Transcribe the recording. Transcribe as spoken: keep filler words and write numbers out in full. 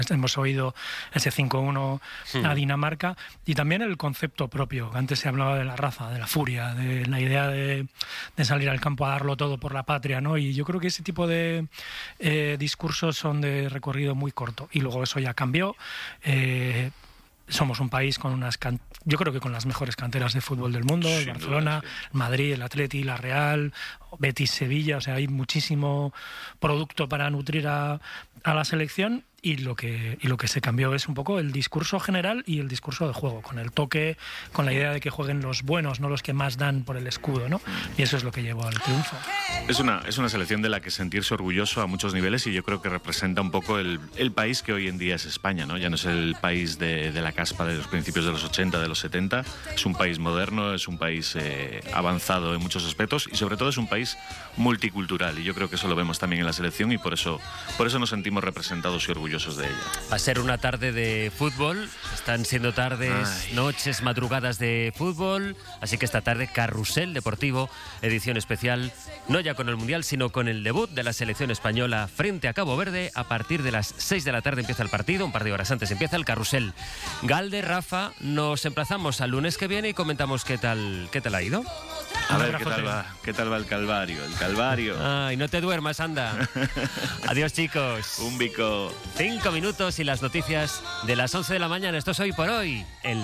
Hemos oído ese cinco uno Hmm. a Dinamarca, y también el concepto propio. Antes se hablaba de la raza, de la furia, de la idea de, de salir al campo a darlo todo por la patria, ¿no? Y yo creo que ese tipo de eh, discursos son de recorrido muy corto. Y luego eso ya cambió. Eh, Somos un país con unas, can yo creo que con las mejores canteras de fútbol del mundo, el Barcelona, duda, sí. el Madrid, el Atleti, la Real, Betis, Sevilla, o sea, hay muchísimo producto para nutrir a, a la selección, y lo que y lo que se cambió es un poco el discurso general y el discurso de juego, con el toque, con la idea de que jueguen los buenos, no los que más dan por el escudo, ¿no? Y eso es lo que llevó al triunfo. Es una, es una selección de la que sentirse orgulloso a muchos niveles, y yo creo que representa un poco el, el país que hoy en día es España, ¿no? Ya no es el país de, de la caspa de los principios de los ochenta, de los setenta, es un país moderno, es un país eh, avanzado en muchos aspectos, y sobre todo es un país multicultural, y yo creo que eso lo vemos también en la selección, y por eso, por eso nos sentimos representados y orgullosos de ella. Va a ser una tarde de fútbol, están siendo tardes, Ay. noches, madrugadas de fútbol, así que esta tarde Carrusel Deportivo, edición especial, no ya con el Mundial, sino con el debut de la selección española frente a Cabo Verde. A partir de las seis de la tarde empieza el partido, un par de horas antes empieza el Carrusel. Galde, Rafa, nos emplazamos al lunes que viene y comentamos qué tal, qué tal ha ido. A ver qué tal va, qué tal va el Calvario, el Calvario. Ay, no te duermas, anda. Adiós, chicos. Un bico. Cinco minutos y las noticias de las once de la mañana. Esto es Hoy por Hoy en la